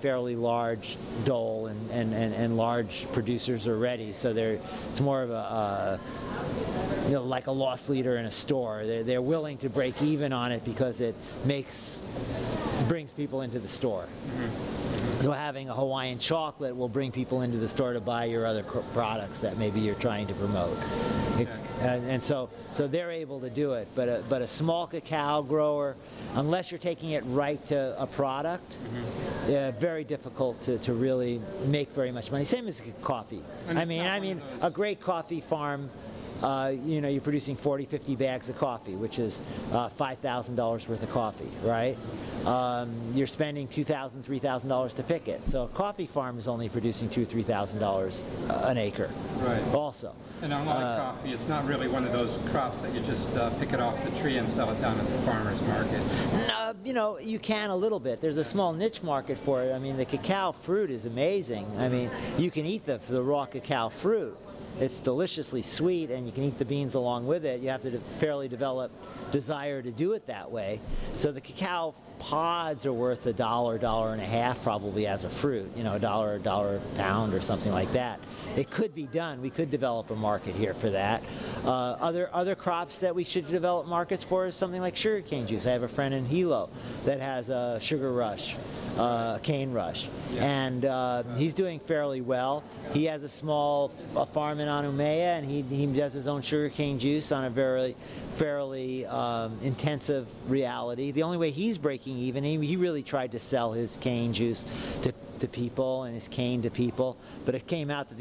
fairly large dole and large producers already. So it's more of a like a loss leader in a store. They're willing to break even on it because it brings people into the store. So having a Hawaiian chocolate will bring people into the store to buy your other products that maybe you're trying to promote. And so they're able to do it. But a small cacao grower, unless you're taking it right to a product, very difficult to really make very much money. Same as coffee. I mean, a great coffee farm. You're producing 40, 50 bags of coffee, which is $5,000 worth of coffee, right? You're spending $2,000, $3,000 to pick it. So a coffee farm is only producing $2,000 or $3,000 an acre. Right. Also. And unlike coffee, it's not really one of those crops that you just pick it off the tree and sell it down at the farmer's market. No, you can a little bit. There's a small niche market for it. I mean, the cacao fruit is amazing. I mean, you can eat the raw cacao fruit. It's deliciously sweet, and you can eat the beans along with it. You have to fairly develop desire to do it that way. So the cacao pods are worth $1, $1.50 probably as a fruit. $1, $1 a pound or something like that. It could be done. We could develop a market here for that. Other crops that we should develop markets for is something like sugarcane juice. I have a friend in Hilo that has a sugar rush, cane rush, and he's doing fairly well. He has a small farm in Anumea, and he does his own sugarcane juice on a fairly intensive reality. The only way he's breaking even, he really tried to sell his cane juice to people and his cane to people, but it came out that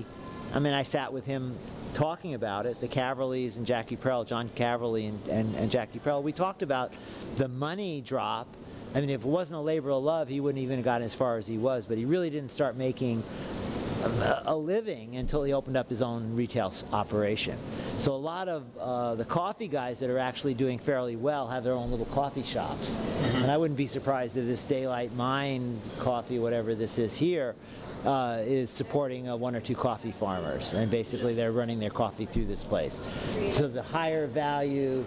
I sat with him talking about it, the Caverleys and Jackie Prell, John Caverly and Jackie Prell. We talked about the money drop. I mean, if it wasn't a labor of love, he wouldn't even have gotten as far as he was, but he really didn't start making a living until he opened up his own retail operation. So a lot of the coffee guys that are actually doing fairly well have their own little coffee shops. And I wouldn't be surprised if this Daylight Mine coffee, whatever this is here, is supporting one or two coffee farmers. And basically they're running their coffee through this place. So the higher value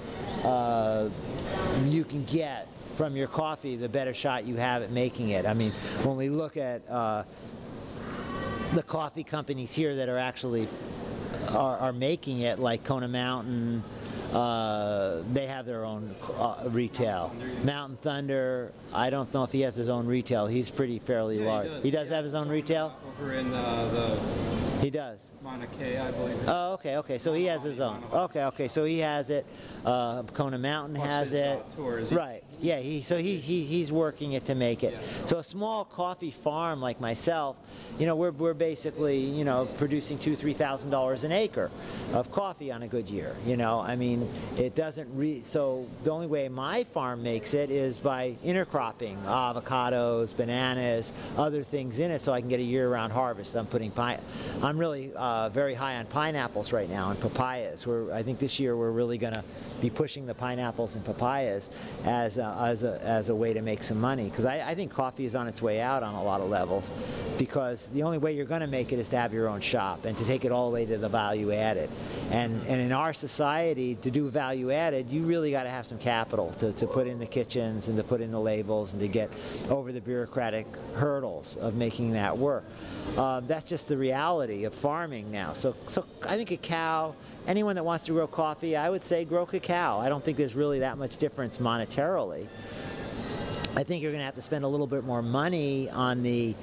you can get from your coffee, the better shot you have at making it. I mean, when we look at the coffee companies here that are actually are making it, like Kona Mountain, they have their own retail. Mountain Thunder, I don't know if he has his own retail. He's fairly large. He does have his own retail? Over in He does. Mauna Kea, I believe. Oh, okay. So he has his own. Okay. So he has it. Kona Mountain has it. Right. Yeah. He's working it to make it. Yeah. So a small coffee farm like myself, we're basically producing $2,000-$3,000 an acre of coffee on a good year. I mean, it doesn't. So the only way my farm makes it is by intercropping avocados, bananas, other things in it, so I can get a year-round harvest. I'm really very high on pineapples right now and papayas. I think this year we're really going to be pushing the pineapples and papayas as a way to make some money, because I think coffee is on its way out on a lot of levels, because the only way you're going to make it is to have your own shop and to take it all the way to the value added. And in our society, to do value added, you really got to have some capital to put in the kitchens and to put in the labels and to get over the bureaucratic hurdles of making that work. That's just the reality of farming now. So I think cacao, anyone that wants to grow coffee, I would say grow cacao. I don't think there's really that much difference monetarily. I think you're going to have to spend a little bit more money on the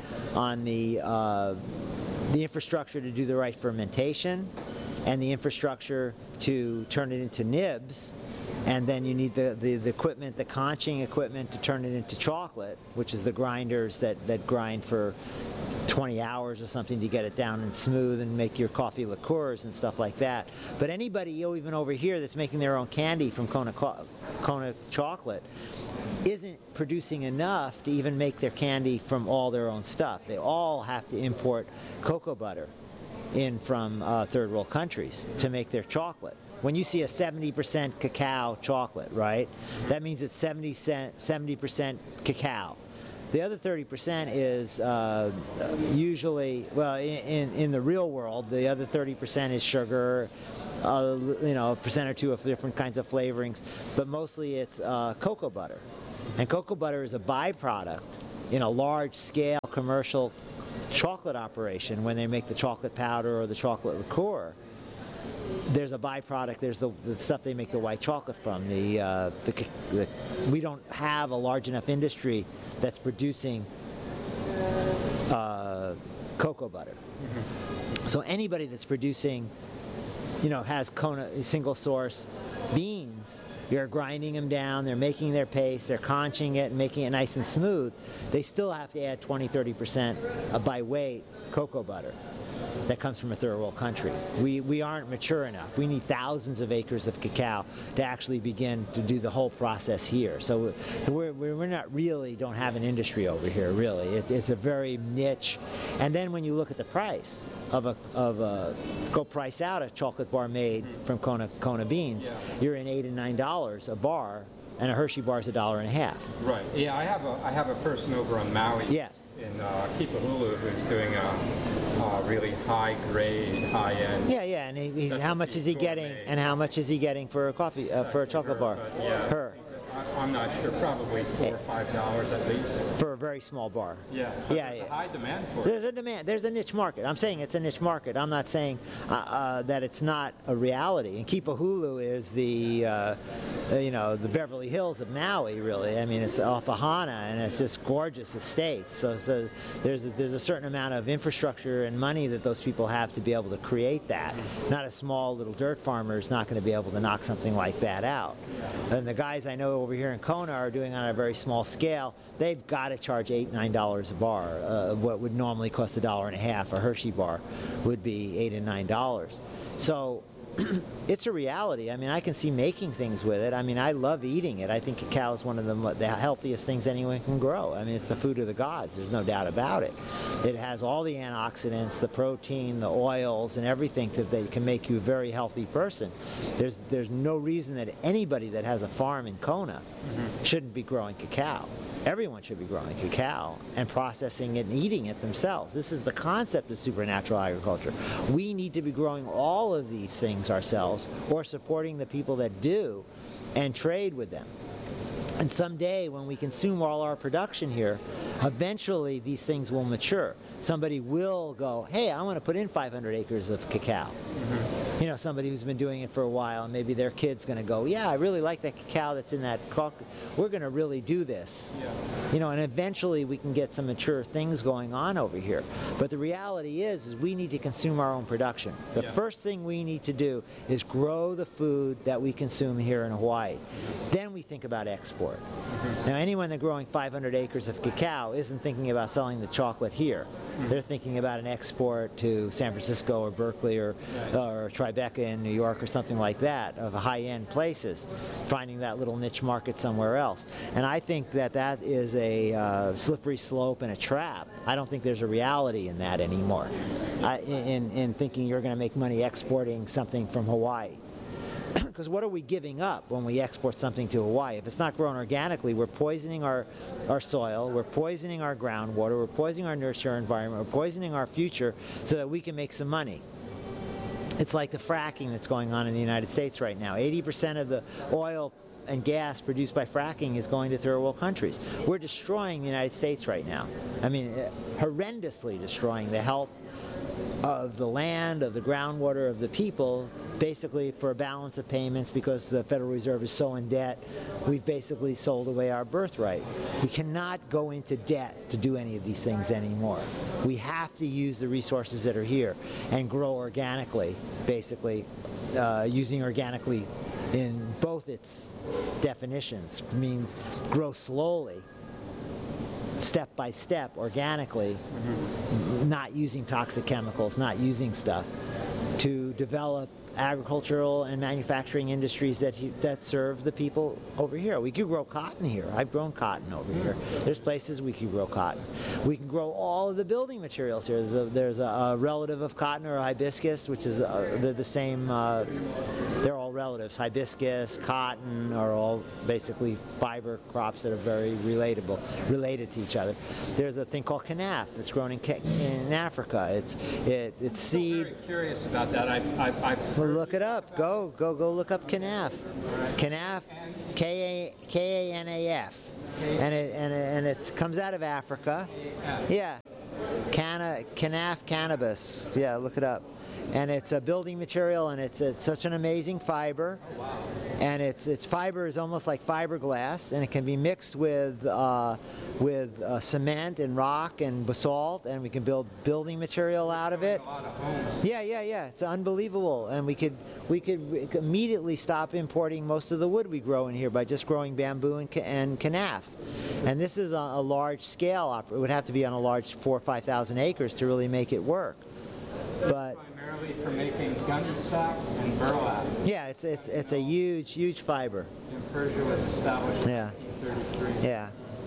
infrastructure to do the right fermentation and the infrastructure to turn it into nibs. And then you need the equipment, the conching equipment to turn it into chocolate, which is the grinders that grind for 20 hours or something to get it down and smooth and make your coffee liqueurs and stuff like that. But anybody, even over here, that's making their own candy from Kona chocolate isn't producing enough to even make their candy from all their own stuff. They all have to import cocoa butter in from third world countries to make their chocolate. When you see a 70% cacao chocolate, right, that means it's 70% cacao. The other 30% is usually, well, in the real world, the other 30% is sugar, a percent or two of different kinds of flavorings, but mostly it's cocoa butter. And cocoa butter is a byproduct in a large-scale commercial chocolate operation, when they make the chocolate powder or the chocolate liqueur, there's a byproduct. There's the stuff they make the white chocolate from. We don't have a large enough industry that's producing cocoa butter. So anybody that's producing, has Kona single source beans, you're grinding them down, they're making their paste, they're conching it, making it nice and smooth. They still have to add 20-30% by weight cocoa butter that comes from a third world country. We aren't mature enough. We need thousands of acres of cacao to actually begin to do the whole process here. So we're not really, don't have an industry over here, really. It's a very niche. And then when you look at the price go price out a chocolate bar made from Kona beans, you're in $8 and $9 a bar, and a Hershey bar is $1.50. Right. Yeah, I have a person over on Maui. Yeah. In Kipahulu, who's doing a really high grade, high end. Yeah, and he's how much is he getting? And how much is he getting for a coffee for a chocolate bar? Yeah, I'm not sure. Probably $4 or $5 at least. For a very small bar. Yeah. There's a high demand for it. There's a demand. There's a niche market. I'm saying it's a niche market. I'm not saying that it's not a reality. And Kipahulu is the Beverly Hills of Maui, really. I mean, it's off of Hana, and it's just gorgeous estates. So there's a certain amount of infrastructure and money that those people have to be able to create that. Not a small little dirt farmer is not going to be able to knock something like that out. And the guys I know over here in Kona are doing on a very small scale. They've got to charge $8, $9 a bar. What would normally cost $1.50 a Hershey bar would be $8 and $9. So it's a reality. I mean, I can see making things with it. I mean, I love eating it. I think cacao is one of the healthiest things anyone can grow. I mean, it's the food of the gods. There's no doubt about it. It has all the antioxidants, the protein, the oils, and everything that can make you a very healthy person. There's no reason that anybody that has a farm in Kona shouldn't be growing cacao. Everyone should be growing cacao and processing it and eating it themselves. This is the concept of supernatural agriculture. We need to be growing all of these things ourselves, or supporting the people that do and trade with them. And someday, when we consume all our production here, eventually these things will mature. Somebody will go, hey, I want to put in 500 acres of cacao. Somebody who's been doing it for a while, and maybe their kid's going to go, yeah, I really like that cacao that's in that we're going to really do this. And eventually we can get some mature things going on over here. But the reality is we need to consume our own production. The first thing we need to do is grow the food that we consume here in Hawaii. Then we think about export. Now, anyone that's growing 500 acres of cacao isn't thinking about selling the chocolate here. They're thinking about an export to San Francisco or Berkeley or Tribeca in New York or something like that, of high-end places, finding that little niche market somewhere else. And I think that is a slippery slope and a trap. I don't think there's a reality in that anymore, in thinking you're going to make money exporting something from Hawaii. Because what are we giving up when we export something to Hawaii? If it's not grown organically, we're poisoning our soil, we're poisoning our groundwater, we're poisoning our nurture environment, we're poisoning our future so that we can make some money. It's like the fracking that's going on in the United States right now. 80% of the oil and gas produced by fracking is going to third world countries. We're destroying the United States right now. I mean, horrendously destroying the health of the land, of the groundwater, of the people, basically for a balance of payments, because the Federal Reserve is so in debt. We've basically sold away our birthright. We cannot go into debt to do any of these things anymore. We have to use the resources that are here and grow organically, basically, using organically in both its definitions. It means grow slowly, step by step, organically, not using toxic chemicals, not using stuff, to develop agricultural and manufacturing industries that serve the people over here. We could grow cotton here. I've grown cotton over here. There's places we could grow cotton. We can grow all of the building materials here. There's a relative of cotton, or hibiscus, which is the same. They're all relatives. Hibiscus, cotton are all basically fiber crops that are very related to each other. There's a thing called kanaf that's grown in Africa. It's seed. I'm very curious about that. I've Well, look it up. Go look up Kanaf. Kanaf, Kanaf. and it comes out of Africa. Yeah, Kanaf cannabis. Yeah, look it up. And it's a building material, and it's such an amazing fiber. And its fiber is almost like fiberglass, and it can be mixed with cement and rock and basalt, and we can build building material out of it. A lot of homes. Yeah. It's unbelievable, and we could immediately stop importing most of the wood we grow in here by just growing bamboo and kanaf. And this is a large scale. It would have to be on a large 4,000 or 5,000 acres to really make it work. But Primarily for making gunny sacks and burlap. yeah, it's a huge fiber. And Persia was established in Yeah. 1933. Yeah.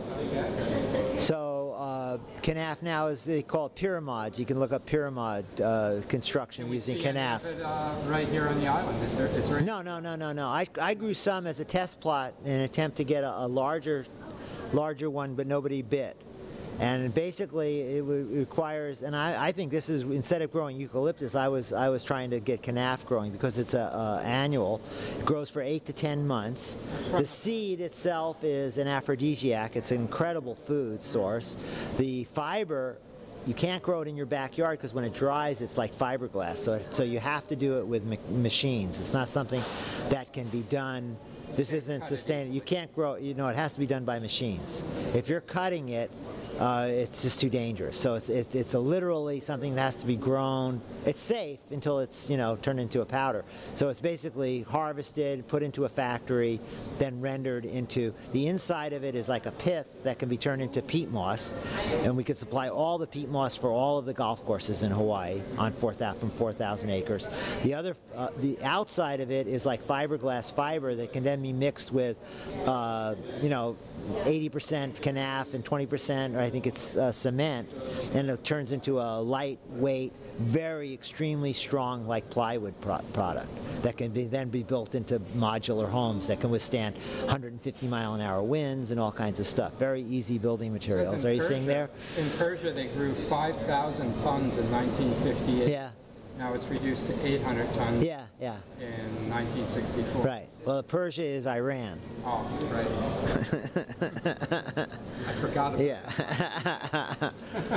So kanaf now they call it pyramids. You can look up pyramid construction Can we using see any kanaf. of it, right here on the island? Is there any? No. I grew some as a test plot in an attempt to get a larger one, but nobody bit. And basically, it requires, and I think this is, instead of growing eucalyptus, I was trying to get kanaf growing because it's annual. It grows for 8 to 10 months. The seed itself is an aphrodisiac. It's an incredible food source. The fiber, you can't grow it in your backyard because when it dries, it's like fiberglass. So you have to do it with machines. It's not something that can be done. This isn't sustainable. You can't grow, it has to be done by machines. If you're cutting it, it's just too dangerous. So it's literally something that has to be grown. It's safe until it's turned into a powder. So it's basically harvested, put into a factory, then rendered into, the inside of it is like a pith that can be turned into peat moss, and we could supply all the peat moss for all of the golf courses in Hawaii on 4,000 acres. The outside of it is like fiberglass fiber that can then be mixed with 80% kanaf and 20%, or I think it's cement, and it turns into a lightweight, very extremely strong, like plywood product that can then be built into modular homes that can withstand 150-mile-an-hour winds and all kinds of stuff. Very easy building materials. Are you seeing there? In Persia, they grew 5,000 tons in 1958. Yeah. Now it's reduced to 800 tons Yeah. in 1964. Right. Well, Persia is Iran. Oh, right. I forgot about Yeah.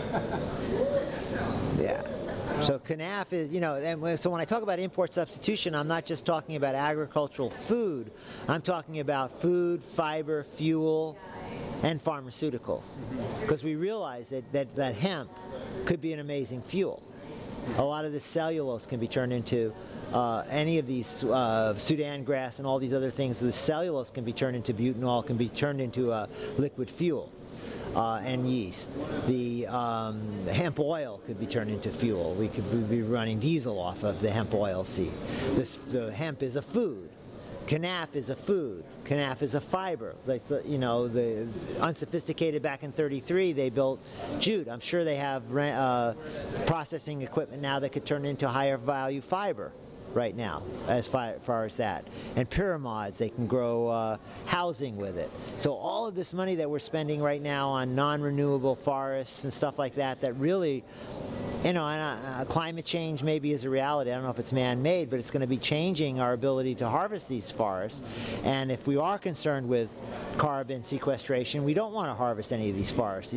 Yeah. So kanaf is, and so when I talk about import substitution, I'm not just talking about agricultural food. I'm talking about food, fiber, fuel, and pharmaceuticals. Because we realize that hemp could be an amazing fuel. A lot of this cellulose can be turned into any of these Sudan grass and all these other things. The cellulose can be turned into butanol, can be turned into a liquid fuel. And yeast. The hemp oil could be turned into fuel. We could be running diesel off of the hemp oil seed. The hemp is a food. Kanaf is a food. Kanaf is a fiber. Like the unsophisticated back in '33, they built jute. I'm sure they have processing equipment now that could turn into higher value fiber right now, as far as that. And pyramids, they can grow housing with it. So all of this money that we're spending right now on non-renewable forests and stuff like that really, climate change maybe is a reality. I don't know if it's man-made, but it's going to be changing our ability to harvest these forests. And if we are concerned with carbon sequestration, we don't want to harvest any of these forests.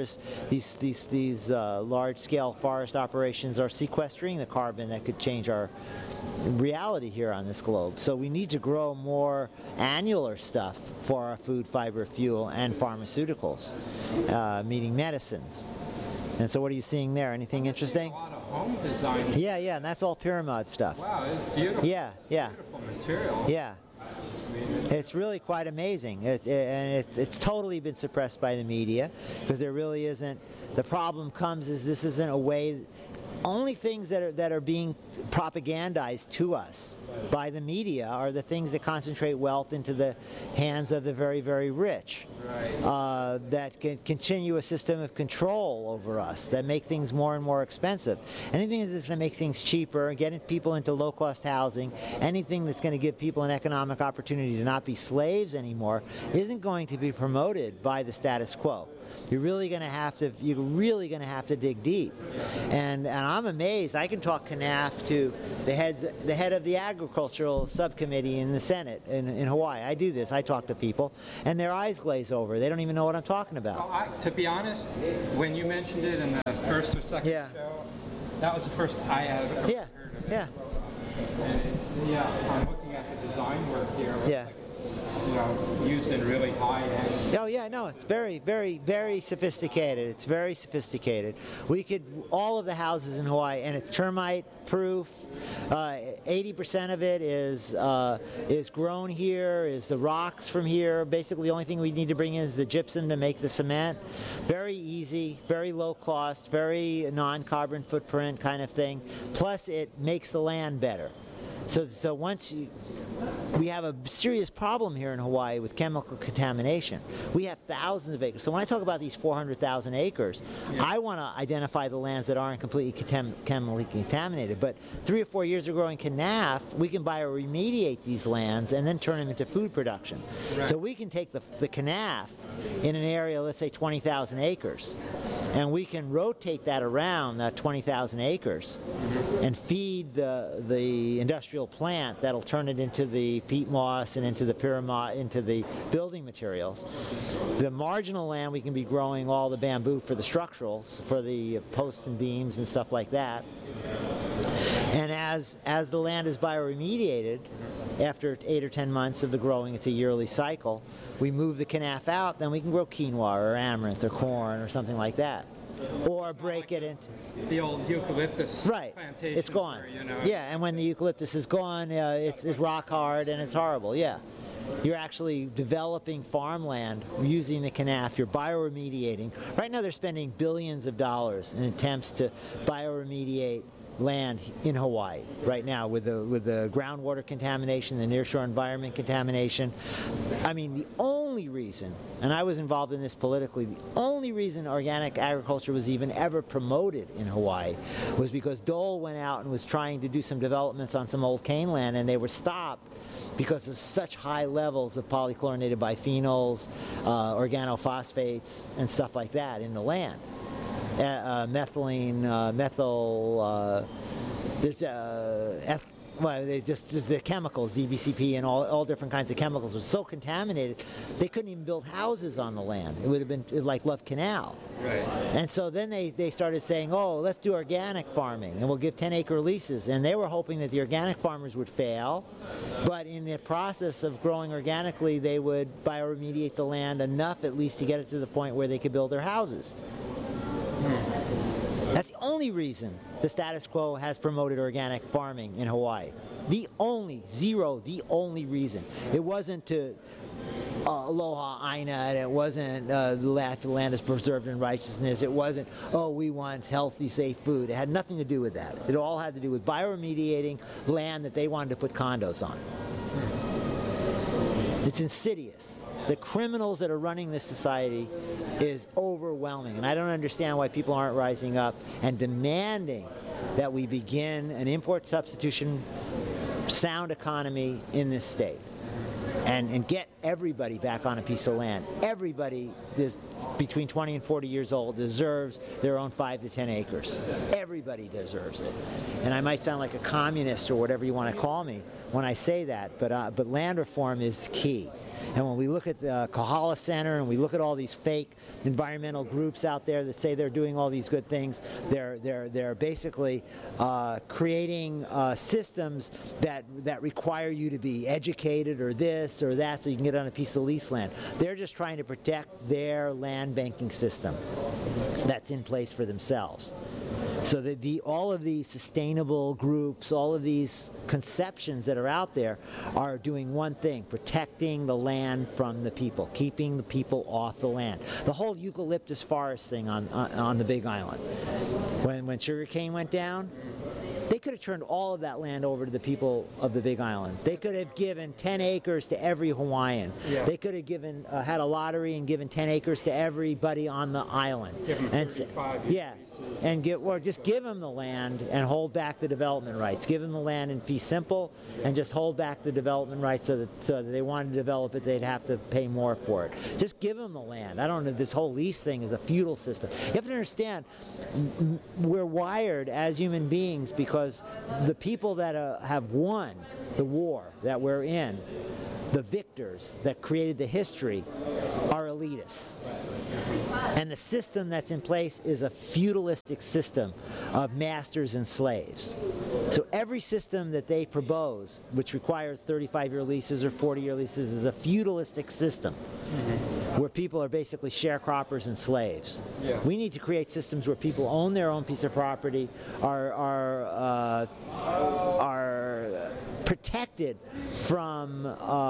These large-scale forest operations are sequestering the carbon that could change our reality here on this globe. So we need to grow more annular stuff for our food, fiber, fuel, and pharmaceuticals, meaning medicines. And so what are you seeing there? Anything interesting? A lot of home design. Yeah, and that's all pyramid stuff. Wow, it's beautiful. Yeah. Beautiful material. Yeah. It's really quite amazing. It's totally been suppressed by the media because there really isn't. The problem comes is this isn't a way. Only things that are being propagandized to us by the media are the things that concentrate wealth into the hands of the very, very rich. Right. That can continue a system of control over us, that make things more and more expensive. Anything that's going to make things cheaper, getting people into low-cost housing, anything that's going to give people an economic opportunity to not be slaves anymore, isn't going to be promoted by the status quo. You're really going to have to dig deep. And I'm amazed. I can talk Kanaf to the head of the agricultural subcommittee in the Senate in Hawaii. I do this. I talk to people, and their eyes glaze over. They don't even know what I'm talking about. Well, to be honest, when you mentioned it in the first or second show, that was the first I had ever heard of it. Yeah. And I'm looking at the design work here. It looks like it's, used in really high-end. Oh yeah, no, it's very, very, very sophisticated. It's very sophisticated. All of the houses in Hawaii, and it's termite proof. 80% of it is grown here, is the rocks from here. Basically, the only thing we need to bring in is the gypsum to make the cement. Very easy, very low cost, very non-carbon footprint kind of thing. Plus, it makes the land better. So we have a serious problem here in Hawaii with chemical contamination. We have thousands of acres. So when I talk about these 400,000 acres, I want to identify the lands that aren't completely chemically contaminated. But 3 or 4 years ago in Kanaf, we can bioremediate these lands and then turn them into food production. Right. So we can take the Kanaf in an area, let's say 20,000 acres, and we can rotate that around, that 20,000 acres, and feed the industrial plant that'll turn it into the peat moss and into the pyramid, into the building materials. The marginal land, we can be growing all the bamboo for the structurals, for the posts and beams and stuff like that. And as the land is bioremediated, after 8 or 10 months of the growing, it's a yearly cycle, we move the Kanaf out, then we can grow quinoa or amaranth or corn or something like that. Or break it into the old eucalyptus plantation. It's gone. Yeah, and when the eucalyptus is gone, it's rock hard and it's horrible. Yeah, you're actually developing farmland using the Kanaf. You're bioremediating. Right now, they're spending billions of dollars in attempts to bioremediate land in Hawaii right now with the groundwater contamination, the nearshore environment contamination. I mean, the only reason, and I was involved in this politically, the only reason organic agriculture was even ever promoted in Hawaii was because Dole went out and was trying to do some developments on some old cane land, and they were stopped because of such high levels of polychlorinated biphenyls, organophosphates, and stuff like that in the land. Methylene, methyl, just the chemicals, DBCP and all different kinds of chemicals were so contaminated, they couldn't even build houses on the land. It would have been like Love Canal. Right. And so then they started saying, oh, let's do organic farming, and we'll give 10-acre leases. And they were hoping that the organic farmers would fail, but in the process of growing organically, they would bioremediate the land enough at least to get it to the point where they could build their houses. That's the only reason the status quo has promoted organic farming in Hawaii. The only reason. It wasn't to aloha aina, and it wasn't the land is preserved in righteousness. It wasn't, we want healthy, safe food. It had nothing to do with that. It all had to do with bioremediating land that they wanted to put condos on. It's insidious. The criminals that are running this society is overwhelming, and I don't understand why people aren't rising up and demanding that we begin an import substitution sound economy in this state and get everybody back on a piece of land. Everybody is between 20 and 40 years old deserves their own 5 to 10 acres. Everybody deserves it. And I might sound like a communist or whatever you want to call me when I say that, but land reform is key. And when we look at the Kohala Center and we look at all these fake environmental groups out there that say they're doing all these good things, they're basically creating systems that require you to be educated or this or that so you can get on a piece of lease land. They're just trying to protect their land banking system that's in place for themselves. So all of these sustainable groups, all of these conceptions that are out there are doing one thing: protecting the land from the people, keeping the people off the land. The whole eucalyptus forest thing on the Big Island. When sugarcane went down, They could have turned all of that land over to the people of the Big Island. They could have given 10 acres to every Hawaiian. Yeah. They could have given had a lottery and given 10 acres to everybody on the island. Give them And 35 year yeah, leases. and just give them the land and hold back the development rights. Give them the land in fee simple, and just hold back the development rights so that they wanted to develop it, they'd have to pay more for it. Just give them the land. I don't know. This whole lease thing is a feudal system. You have to understand, we're wired as human beings because the people that have won the war that we're in, the victors that created the history, are elitists. And the system that's in place is a feudalistic system of masters and slaves. So every system that they propose, which requires 35-year leases or 40-year leases, is a feudalistic system where people are basically sharecroppers and slaves. Yeah. We need to create systems where people own their own piece of property, are protected from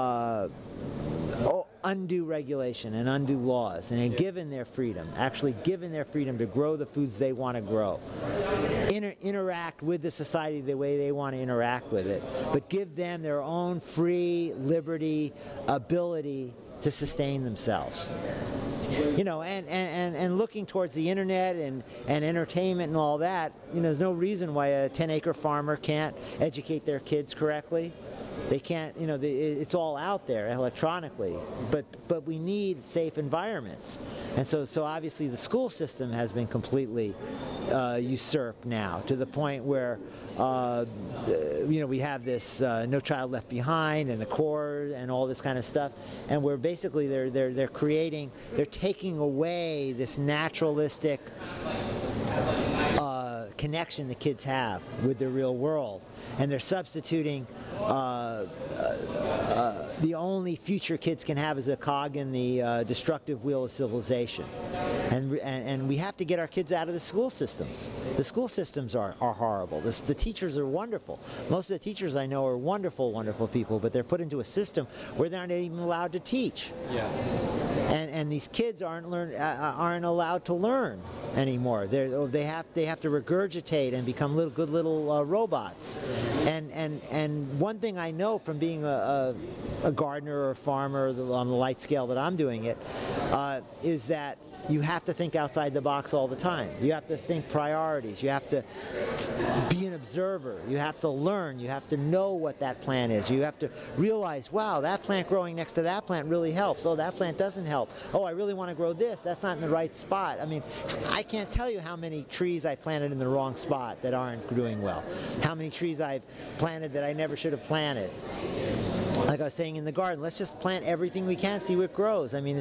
undue regulation and undue laws, and given their freedom, actually given their freedom to grow the foods they want to grow, interact with the society the way they want to interact with it, but give them their own free liberty, ability to sustain themselves. You know, and looking towards the internet and entertainment and all that, you know, there's no reason why a 10-acre farmer can't educate their kids correctly. They can't, you know, it's all out there electronically, but we need safe environments. And so obviously the school system has been completely usurped now, to the point where you know, we have this No Child Left Behind and the core and all this kind of stuff, and where basically they're taking away this naturalistic connection the kids have with the real world, and they're substituting the only future kids can have is a cog in the destructive wheel of civilization. And we have to get our kids out of the school systems. The school systems are horrible. The teachers are wonderful. Most of the teachers I know are wonderful, wonderful people, but they're put into a system where they're not even allowed to teach. Yeah. And these kids aren't allowed to learn anymore. They have to regurgitate and become good little robots. And one thing I know from being a gardener or a farmer on the light scale that I'm doing it is that you have to think outside the box all the time. You have to think priorities. You have to be an observer. You have to learn. You have to know what that plant is. You have to realize, wow, that plant growing next to that plant really helps. Oh, that plant doesn't help. Oh, I really want to grow this. That's not in the right spot. I mean, I can't tell you how many trees I planted in the wrong spot that aren't doing well. How many trees I've planted that I never should have planted. Like I was saying in the garden, let's just plant everything we can, see what grows. I mean,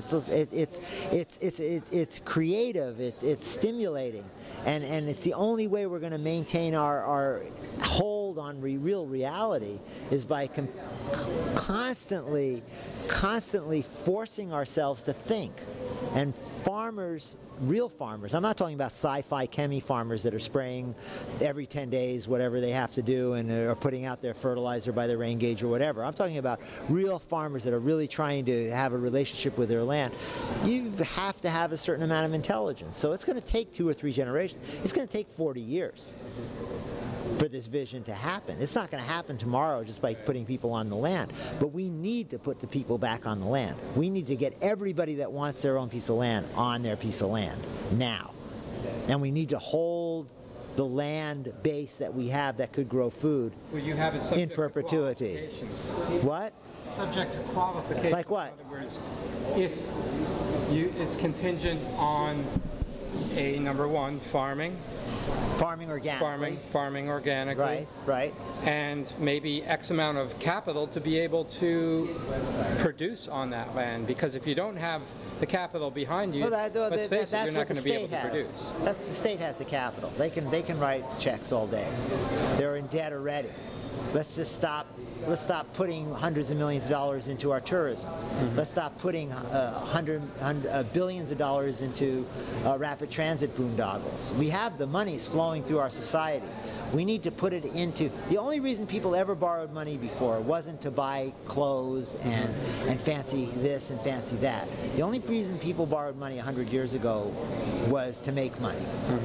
it's creative, it's stimulating, and it's the only way we're going to maintain our hold on real reality is by constantly forcing ourselves to think. And farmers, real farmers, I'm not talking about sci-fi chemi farmers that are spraying every 10 days, whatever they have to do, and are putting out their fertilizer by the rain gauge or whatever. I'm talking about real farmers that are really trying to have a relationship with their land. You have to have a certain amount of intelligence. So it's going to take 2 or 3 generations. It's going to take 40 years for this vision to happen. It's not going to happen tomorrow just by putting people on the land, but we need to put the people back on the land. We need to get everybody that wants their own piece of land on their piece of land now. And we need to hold the land base that we have that could grow food You have a in perpetuity. What? Subject to qualification. Like what? In other words, if it's contingent on number one, farming organically. Farming organically. Right. And maybe X amount of capital to be able to produce on that land. Because if you don't have the capital behind you, let's face it, you're not going to be able to produce. The state has the capital. They can write checks all day. They're in debt already. Let's stop putting hundreds of millions of dollars into our tourism. Mm-hmm. Let's stop putting billions of dollars into rapid transit boondoggles. We have the monies flowing through our society. We need to put it into... The only reason people ever borrowed money before wasn't to buy clothes and fancy this and fancy that. The only reason people borrowed money 100 years ago was to make money. Mm-hmm.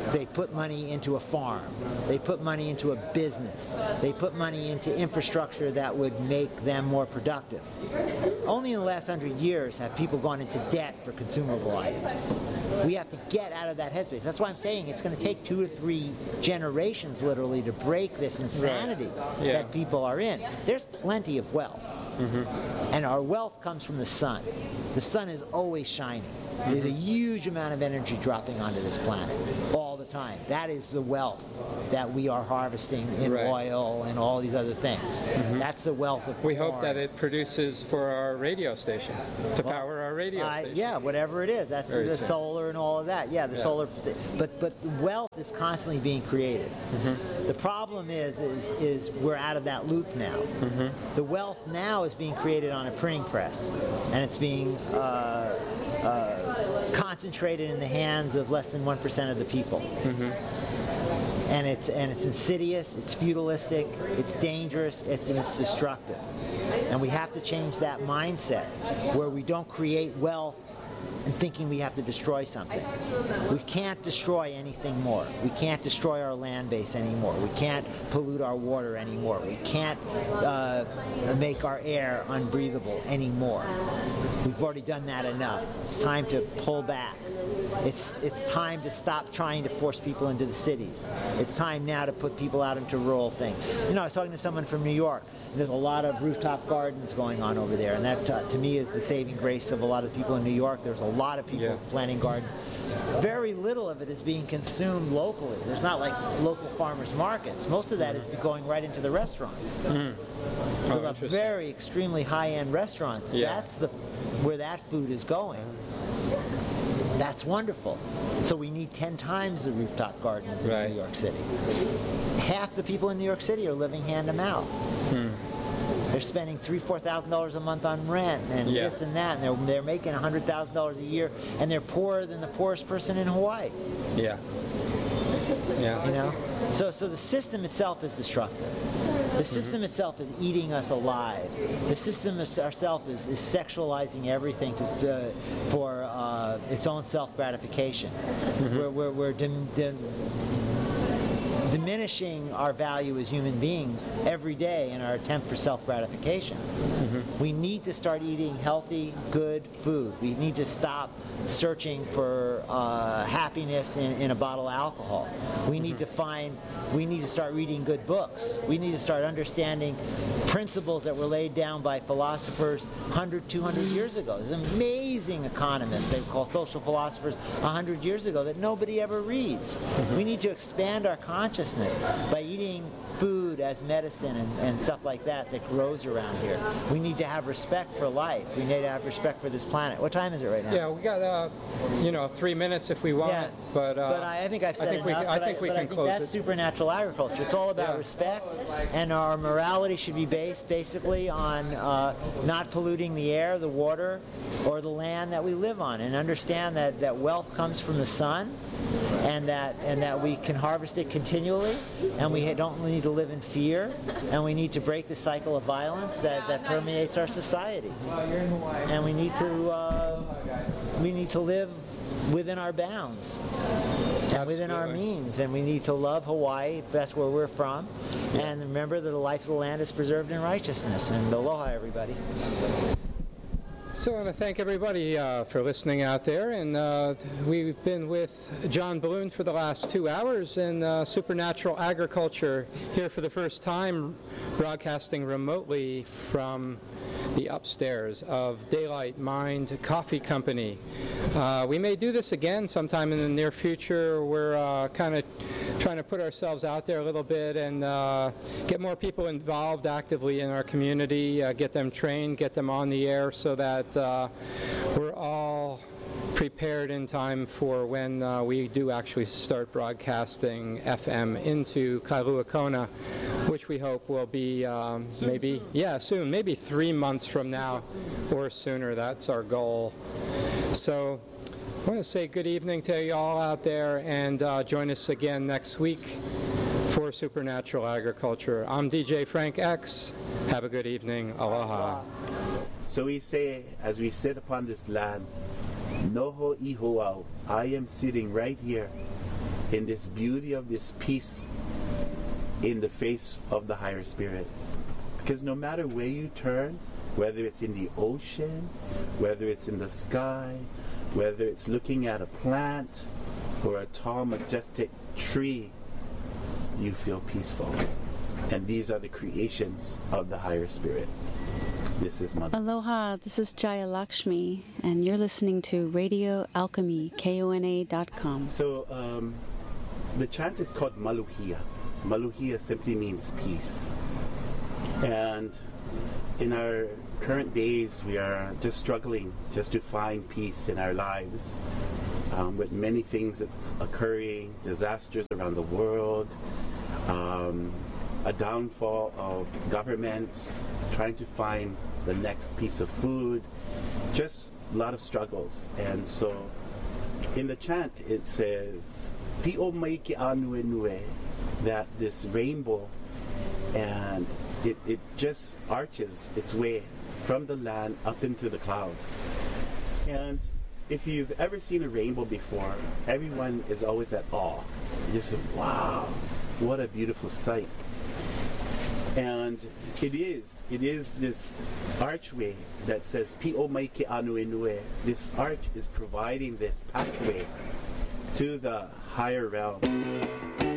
They put money into a farm. They put money into a business. They put money into infrastructure that would make them more productive. Only in the last 100 years have people gone into debt for consumable items. We have to get out of that headspace. That's why I'm saying it's going to take 2 to 3 generations, literally, to break this insanity that people are in. There's plenty of wealth. And our wealth comes from the sun. The sun is always shining. There's a huge amount of energy dropping onto this planet all the time. That is the wealth that we are harvesting in oil and all these other things. That's the wealth of corn. We hope that it produces for our radio station, to power our radio station. Yeah, whatever it is. That's the solar and all of that. Yeah, the solar. But the wealth is constantly being created. The problem is we're out of that loop now. The wealth now is being created on a printing press, and it's being concentrated in the hands of less than 1% of the people. And it's insidious, it's feudalistic, it's dangerous, it's destructive. And we have to change that mindset where we don't create wealth and thinking we have to destroy something. We can't destroy anything more. We can't destroy our land base anymore. We can't pollute our water anymore. We can't make our air unbreathable anymore. We've already done that enough. It's time to pull back. It's time to stop trying to force people into the cities. It's time now to put people out into rural things. You know, I was talking to someone from New York. There's a lot of rooftop gardens going on over there, and that to me is the saving grace of a lot of people in New York. There's a lot of people planting gardens. Very little of it is being consumed locally. There's not like local farmers markets. Most of that is going right into the restaurants. So the very extremely high-end restaurants, that's where that food is going. That's wonderful. So we need 10 times the rooftop gardens in New York City. Half the people in New York City are living hand to mouth. They're spending $3,000, $4,000 a month on rent and this and that, and they're making $100,000 a year, and they're poorer than the poorest person in Hawaii. You know, so the system itself is destructive. The system itself is eating us alive. The system itself is sexualizing everything for its own self-gratification. We're diminishing our value as human beings every day in our attempt for self-gratification. We need to start eating healthy, good food. We need to stop searching for happiness in a bottle of alcohol. We need to start reading good books. We need to start understanding principles that were laid down by philosophers 100, 200 years ago. There's amazing economists they call social philosophers 100 years ago that nobody ever reads. We need to expand our consciousness by eating food as medicine and stuff like that grows around here. We need to have respect for life. We need to have respect for this planet. What time is it right now? Yeah, we got 3 minutes if we want. Yeah, but I think I've said enough. I think that's supernatural agriculture. It's all about respect, and our morality should be based basically on not polluting the air, the water, or the land that we live on, and understand that wealth comes from the sun, and that we can harvest it continually, and we don't need to live in fear, and we need to break the cycle of violence that permeates our society, and we need to live within our bounds and within our means, and we need to love Hawaii if that's where we're from, and remember that the life of the land is preserved in righteousness. And aloha, everybody. So I want to thank everybody for listening out there, and we've been with John Balloon for the last 2 hours in Supernatural Agriculture, here for the first time, broadcasting remotely from the upstairs of Daylight Mind Coffee Company. We may do this again sometime in the near future. We're kind of trying to put ourselves out there a little bit and get more people involved actively in our community, get them trained, get them on the air so that we're all prepared in time for when we do actually start broadcasting FM into Kailua Kona, which we hope will be soon, maybe 3 months from now or sooner. That's our goal. So I want to say good evening to you all out there, and join us again next week for Supernatural Agriculture. I'm DJ Frank X. Have a good evening. Aloha. So we say, as we sit upon this land, Noho Ihoao, I am sitting right here in this beauty of this peace in the face of the higher spirit. Because no matter where you turn, whether it's in the ocean, whether it's in the sky, whether it's looking at a plant or a tall, majestic tree, you feel peaceful. And these are the creations of the higher spirit. This is Mother. Aloha, this is Jaya Lakshmi, and you're listening to Radio Alchemy, KONA.com. So the chant is called Maluhia. Maluhia simply means peace. And in our current days, we are just struggling just to find peace in our lives with many things that's occurring, disasters around the world, a downfall of governments, trying to find the next piece of food, just a lot of struggles. And so in the chant it says, Pi'o maiki anue nue, that this rainbow, and it just arches its way from the land up into the clouds. And if you've ever seen a rainbow before, everyone is always at awe. You just say, wow, what a beautiful sight. And it is this archway that says Pi'o maiki anue nue. This arch is providing this pathway to the higher realm.